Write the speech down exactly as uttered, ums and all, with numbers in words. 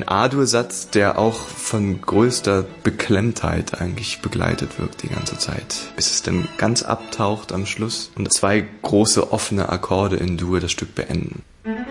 ein A-Dur-Satz, der auch von größter Beklemmtheit eigentlich begleitet wird die ganze Zeit, bis es dann ganz abtaucht am Schluss und zwei große offene Akkorde in Dur das Stück beenden.